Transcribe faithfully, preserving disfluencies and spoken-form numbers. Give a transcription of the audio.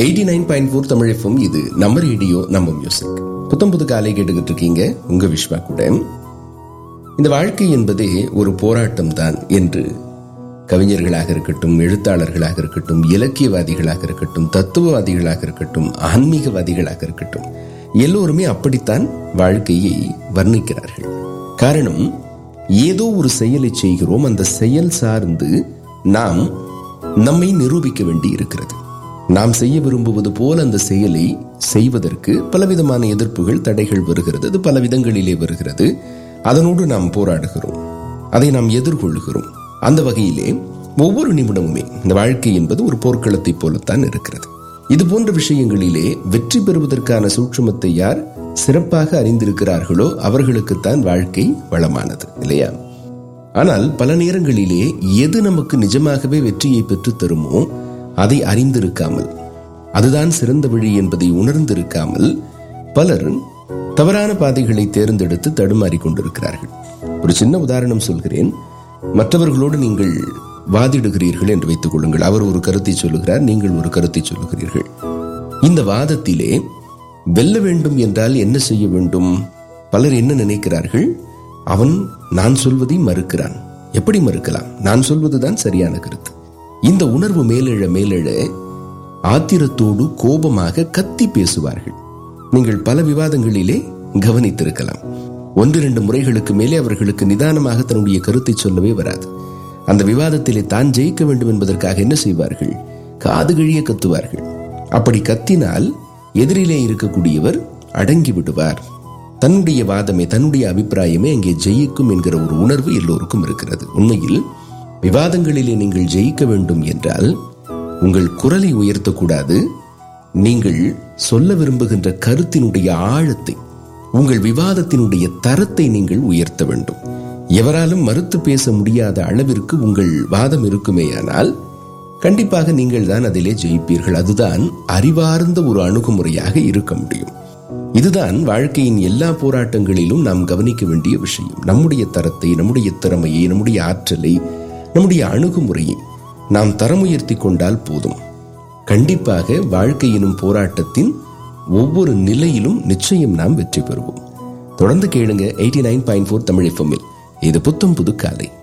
Eighty nine point four Tamil FM. இது நம்ம radio, நம்ம மியூசிக். புத்தம் புது காலை கேட்டுக்கிட்டு இருக்கீங்க உங்க விஸ்வா கூட. இந்த வாழ்க்கை என்பதே ஒரு போராட்டம் தான் என்று கவிஞர்களாக இருக்கட்டும், எழுத்தாளர்களாக இருக்கட்டும், இலக்கியவாதிகளாக இருக்கட்டும், தத்துவவாதிகளாக இருக்கட்டும், ஆன்மீகவாதிகளாக இருக்கட்டும், எல்லோருமே அப்படித்தான் வாழ்க்கையை வர்ணிக்கிறார்கள். காரணம், ஏதோ ஒரு செயலை செய்கிறோம், அந்த செயல் சார்ந்து நாம் நம்மை நிரூபிக்க வேண்டி இருக்கிறது. நாம் செய்ய விரும்புவது போல அந்த செயலை செய்வதற்கு பலவிதமான எதிர்ப்புகள், தடைகள் வருகிறது. அது பல விதங்களிலே வருகிறது. அதனோடு நாம் போராடுகிறோம், அதை நாம் எதிர்கொள்கிறோம். அந்த வகையிலே ஒவ்வொரு நிமிடமுமே இந்த வாழ்க்கை என்பது ஒரு போர்க்களத்தை போலத்தான் இருக்கிறது. இது போன்ற விஷயங்களிலே வெற்றி பெறுவதற்கான சூட்சுமத்தை யார் சிறப்பாக அறிந்திருக்கிறார்களோ அவர்களுக்குத்தான் வாழ்க்கை வளமானது, இல்லையா? ஆனால் பல நேரங்களிலே எது நமக்கு நிஜமாகவே வெற்றியை பெற்று தருமோ அதை அறிந்திருக்காமல், அதுதான் சிறந்த வழி என்பதை உணர்ந்திருக்காமல் பலர் தவறான பாதைகளை தேர்ந்தெடுத்து தடுமாறி கொண்டிருக்கிறார்கள். ஒரு சின்ன உதாரணம் சொல்கிறேன். மற்றவர்களோடு நீங்கள் வாதிடுகிறீர்கள் என்று வைத்துக் கொள்ளுங்கள். அவர் ஒரு கருத்தை சொல்லுகிறார், நீங்கள் ஒரு கருத்தை சொல்லுகிறீர்கள். இந்த வாதத்திலே வெல்ல வேண்டும் என்றால் என்ன செய்ய வேண்டும்? பலர் என்ன நினைக்கிறார்கள்? அவன் நான் சொல்வதை மறுக்கிறான். எப்படி மறுக்கலாம்? நான் சொல்வதுதான் சரியான கருத்து. இந்த உணர்வு மேலெழ மேலெழ ஆத்திரத்தோடு கோபமாக கத்தி பேசுவார்கள். நீங்கள் பல விவாதங்களிலே கவனித்திருக்கலாம். ஒன்று இரண்டு முறைகளுக்கு மேலே அவர்களுக்கு நிதானமாக தன்னுடைய கருத்தை சொல்லவே வராது. அந்த விவாதத்திலே தான் ஜெயிக்க வேண்டும் என்பதற்காக என்ன செய்வார்கள்? காது கிழிய கத்துவார்கள். அப்படி கத்தினால் எதிரிலே இருக்கக்கூடியவர் அடங்கி விடுவார். தன்னுடைய வாதமே, தன்னுடைய அபிப்பிராயமே அங்கே ஜெயிக்கும் என்கிற ஒரு உணர்வு எல்லோருக்கும் இருக்கிறது. உண்மையில் விவாதங்களிலே நீங்கள் ஜெயிக்க வேண்டும் என்றால் உங்கள் குரலை உயர்த்தக்கூடாது. நீங்கள் சொல்ல விரும்புகின்ற கருத்தினுடைய ஆழத்தை, உங்கள் விவாதத்தினுடைய தரத்தை நீங்கள் உயர்த்த வேண்டும். எவராலும் மறுத்து பேச முடியாத அளவிற்கு உங்கள் வாதம் இருக்குமேயானால் கண்டிப்பாக நீங்கள் தான் அதிலே ஜெயிப்பீர்கள். அதுதான் அறிவார்ந்த ஒரு அணுகுமுறையாக இருக்க முடியும். இதுதான் வாழ்க்கையின் எல்லா போராட்டங்களிலும் நாம் கவனிக்க வேண்டிய விஷயம். நம்முடைய தரத்தை, நம்முடைய திறமையை, நம்முடைய ஆற்றலை, நம்முடைய அணுகுமுறையை நாம் தரம் உயர்த்தி கொண்டால் போதும். கண்டிப்பாக வாழ்க்கையினும் போராட்டத்தின் ஒவ்வொரு நிலையிலும் நிச்சயம் நாம் வெற்றி பெறுவோம். தொடர்ந்து கேளுங்க eighty nine point four Tamil எஃப்எம்மில். இது புத்தம் புது காலை.